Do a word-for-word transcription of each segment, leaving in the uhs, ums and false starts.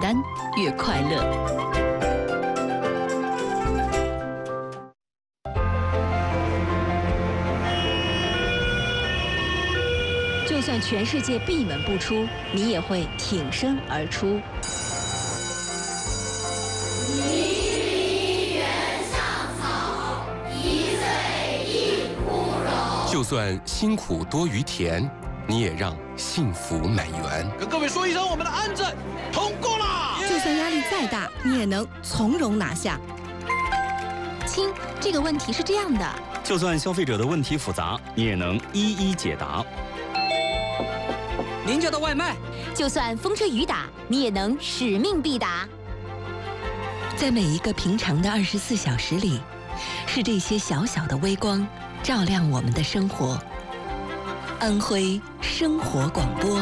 单，越快乐。就算全世界闭门不出，你也会挺身而出。 一人上草，一岁一枯荣。 就算辛苦多于甜，你也让幸福满园。 跟各位说一声，我们的案子通过了。 就算压力再大，你也能从容拿下。 亲，这个问题是这样的。 就算消费者的问题复杂，你也能一一解答。 您叫的外卖， 就算风吹雨打，你也能使命必达。 在每一个平常的二十四小时里，是这些小小的微光照亮我们的生活。安徽生活广播。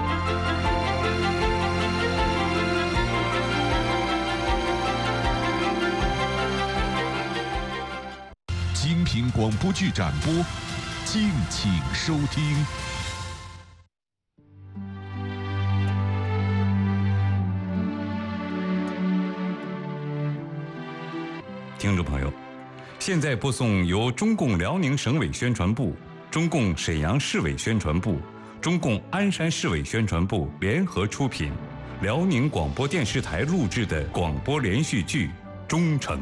精品广播剧展播，敬请收听。 听众朋友，现在播送由中共辽宁省委宣传部、中共沈阳市委宣传部、中共鞍山市委宣传部联合出品，辽宁广播电视台录制的广播连续剧《忠诚》。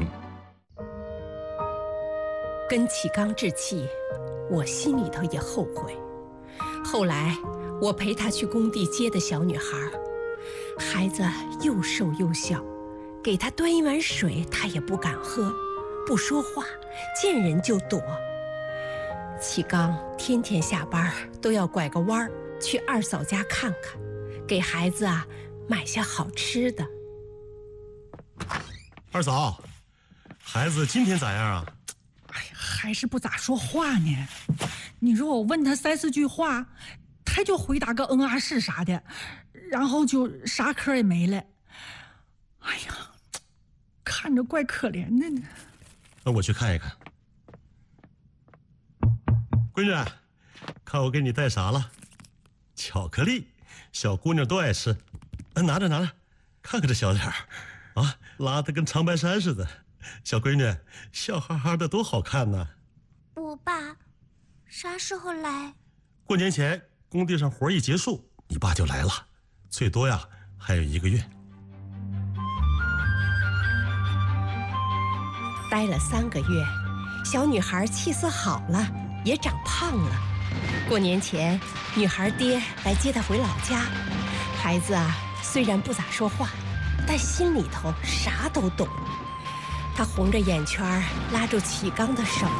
跟启刚置气，我心里头也后悔。后来我陪他去工地接的小女孩，孩子又瘦又小，给他端一碗水他也不敢喝，不说话，见人就躲。启刚天天下班都要拐个弯去二嫂家看看，给孩子啊买些好吃的。 二嫂，孩子今天咋样啊？ 哎呀，还是不咋说话呢。你说我问他三四句话，他就回答个嗯啊是啥的，然后就啥嗑也没了。哎呀，看着怪可怜的呢。 那我去看一看。闺女，看我给你带啥了？巧克力，小姑娘都爱吃。哎，拿着拿着，看看这小脸啊，拉得跟长白山似的。小闺女，笑哈哈的多好看呢。 我爸啥时候来？ 过年前工地上活一结束，你爸就来了，最多呀还有一个月。 待了三个月，小女孩气色好了，也长胖了。过年前，女孩爹来接她回老家，孩子啊虽然不咋说话，但心里头啥都懂。他红着眼圈拉住启刚的手。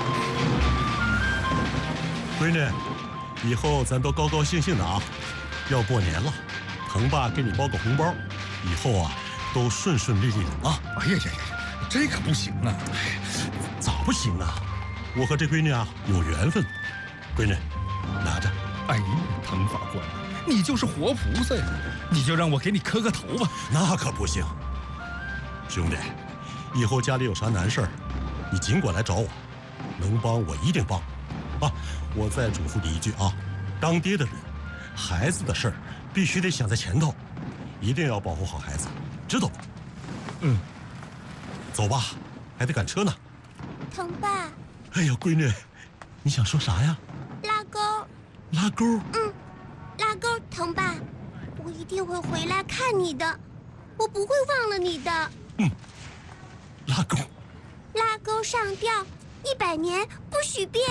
闺女，以后咱都高高兴兴的啊！要过年了，腾爸给你包个红包，以后啊都顺顺利利的啊！ 哎呀呀呀，这可不行啊！ 咋不行啊？我和这闺女啊有缘分。闺女，拿着。 哎呀，腾法官，你就是活菩萨呀！你就让我给你磕个头吧。 那可不行，兄弟。以后家里有啥难事儿，你尽管来找我，能帮我一定帮。啊，我再嘱咐你一句啊，当爹的人，孩子的事儿必须得想在前头，一定要保护好孩子，知道不？ 嗯。 走吧，还得赶车呢。 腾爸。 哎呀，闺女，你想说啥呀？ 拉钩。 拉钩？ 嗯，拉钩，腾爸，我一定会回来看你的，我不会忘了你的。 嗯。拉钩， 拉钩上吊，一百年不许变。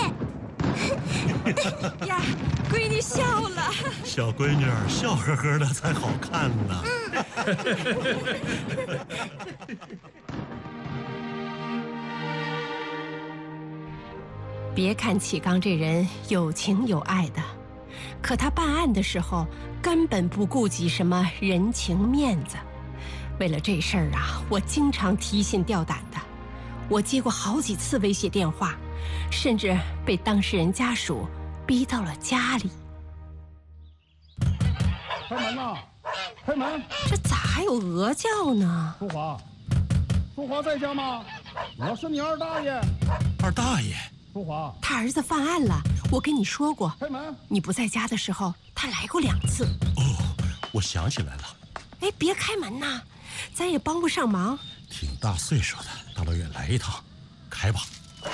呀，闺女笑了。 小闺女儿笑呵呵的才好看呢。 嗯。 别看启刚这人有情有爱的，可他办案的时候根本不顾及什么人情面子。为了这事儿啊，我经常提心吊胆的。我接过好几次威胁电话，甚至被当事人家属逼到了家里。 开门呐！开门！ 这咋还有鹅叫呢？ 淑华，淑华在家吗？我是你二大爷。 二大爷？ 淑华， 他儿子犯案了，我跟你说过。 开门！ 你不在家的时候，他来过两次。 哦，我想起来了。 哎，别开门呐，咱也帮不上忙。 挺大岁数的，大老远来一趟，开吧。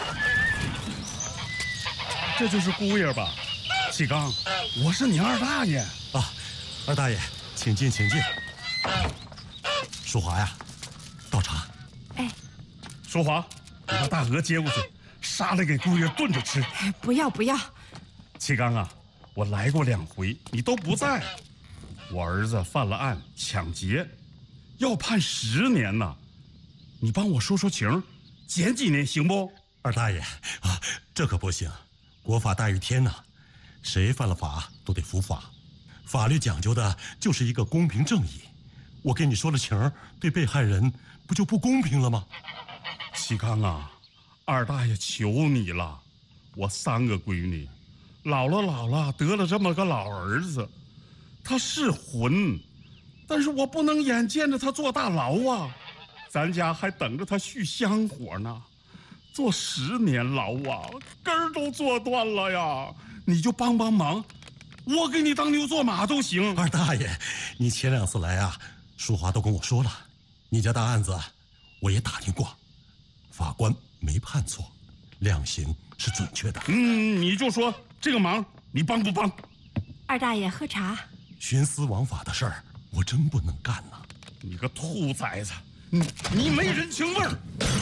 这就是姑爷吧？启刚，我是你二大爷啊，二大爷，请进，请进。淑华呀，倒茶。 哎， 淑华，你把大鹅接过去，杀了给姑爷炖着吃。 哎，不要不要。 启刚啊，我来过两回，你都不在。我儿子犯了案，抢劫，要判十年呢。你帮我说说情，减几年行不？ 二大爷啊，这可不行，国法大于天呐，谁犯了法都得伏法，法律讲究的就是一个公平正义。我跟你说了情，对被害人不就不公平了吗？ 启刚啊，二大爷求你了，我三个闺女，老了老了得了这么个老儿子，他是混，但是我不能眼见着他坐大牢啊，咱家还等着他续香火呢，坐十年牢啊，根儿都坐断了呀！你就帮帮忙，我给你当牛做马都行。 二大爷，你前两次来啊，淑华都跟我说了，你家大案子我也打听过，法官没判错，量刑是准确的。 嗯，你就说这个忙你帮不帮？ 二大爷喝茶。 徇私枉法的事儿，我真不能干呐！ 你个兔崽子，你你没人情味儿！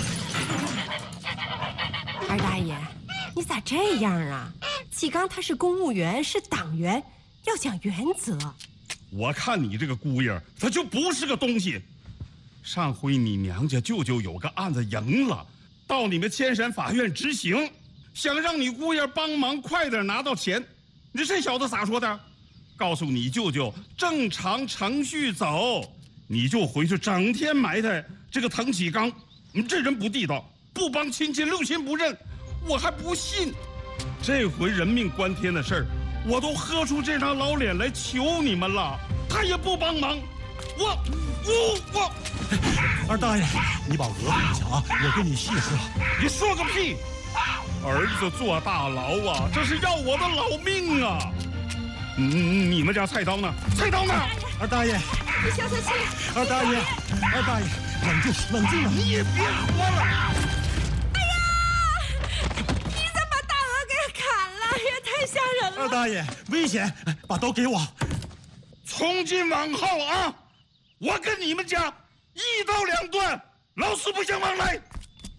二大爷，你咋这样啊？启刚他是公务员，是党员，要讲原则。 我看你这个姑爷，他就不是个东西。上回你娘家舅舅有个案子赢了，到你们千山法院执行，想让你姑爷帮忙快点拿到钱。你这小子咋说的？告诉你舅舅正常程序走，你就回去整天埋汰这个滕启刚，你这人不地道，不帮亲戚六亲不认，我还不信。这回人命关天的事儿，我都喝出这张老脸来求你们了，他也不帮忙。我我我， 二大爷，你把鹅放下啊，我跟你细说。 你说个屁！儿子坐大牢啊，这是要我的老命啊！嗯，你们家菜刀呢？菜刀呢？ 二大爷， 你消消气。 二大爷，二大爷，冷静，冷静啊！ 你也别活了！ 哎呀，你咋把大鹅给砍了？也太吓人了！ 二大爷，危险！把刀给我。 从今往后啊，我跟你们家一刀两断，老死不相往来。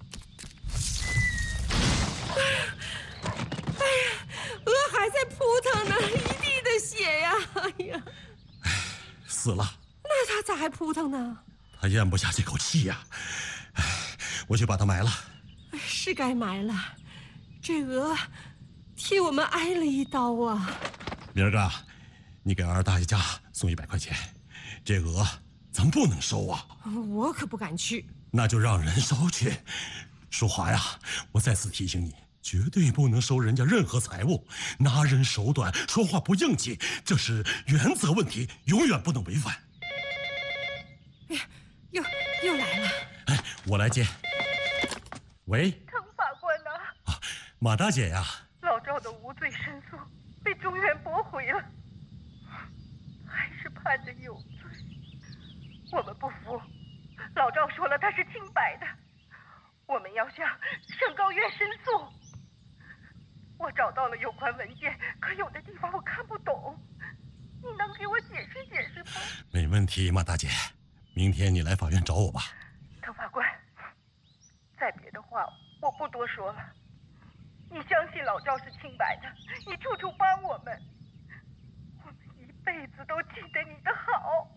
哎呀，鹅还在扑腾呢，一地的血呀！哎呀， 死了。 那他咋还扑腾呢？ 他咽不下这口气呀！哎，我去把他埋了。 是该埋了，这鹅替我们挨了一刀啊！ 明儿个，你给二大爷家送一百块钱，这鹅咱不能收啊！ 我可不敢去。 那就让人收去。淑华呀，我再次提醒你，绝对不能收人家任何财物，拿人手短，说话不硬气，这是原则问题，永远不能违反。 哎呀，又又来了！ 哎，我来接。喂， 滕法官呐、 啊，啊，马大姐呀， 老赵的无罪申诉被中院驳回了，还是判的有罪。我们不服，老赵说了他是清白的，我们要向省高院申诉。我找到了有关文件，可有的地方我看不懂，你能给我解释解释吗？ 没问题，马大姐，明天你来法院找我吧。 滕法官，再别的话我不多说了，你相信老赵是清白的，你处处帮我们，我们一辈子都记得你的好。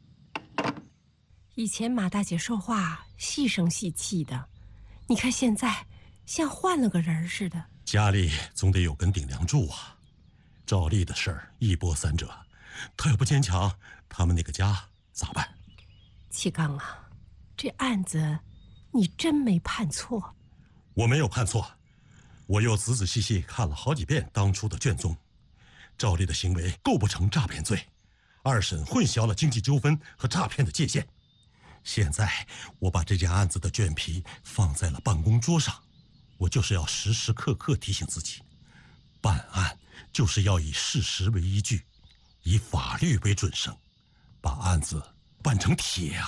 以前马大姐说话细声细气的，你看现在像换了个人似的。 家里总得有根顶梁柱啊！赵丽的事儿一波三折，他要不坚强，他们那个家咋办？ 启刚啊，这案子你真没判错。 我没有判错，我又仔仔细细看了好几遍当初的卷宗，赵丽的行为构不成诈骗罪，二审混淆了经济纠纷和诈骗的界限。现在我把这件案子的卷皮放在了办公桌上，我就是要时时刻刻提醒自己，办案就是要以事实为依据，以法律为准绳，把案子拌成铁